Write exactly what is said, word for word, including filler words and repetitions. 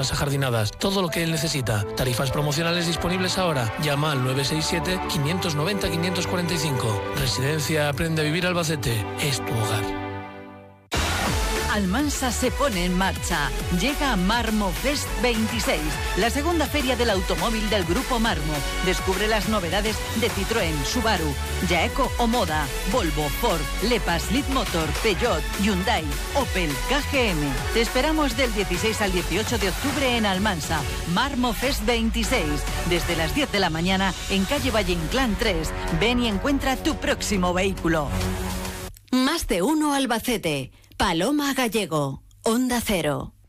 zonas ajardinadas, todo lo que él necesita. Tarifas promocionales disponibles ahora. Llama al nueve seis siete, quinientos noventa, quinientos cuarenta y cinco. Residencia Aprende a Vivir Albacete. Es tu hogar. Almansa se pone en marcha. Llega Marmo Fest veintiséis, la segunda feria del automóvil del Grupo Marmo. Descubre las novedades de Citroën, Subaru, Jaeco o Moda, Volvo, Ford, Lepas, Leadmotor, Peugeot, Hyundai, Opel, K G M. Te esperamos del dieciséis al dieciocho de octubre en Almansa. Marmo Fest veintiséis, desde las diez de la mañana en calle Valle Inclán tres. Ven y encuentra tu próximo vehículo. Más de uno Albacete. Paloma Gallego, Onda Cero.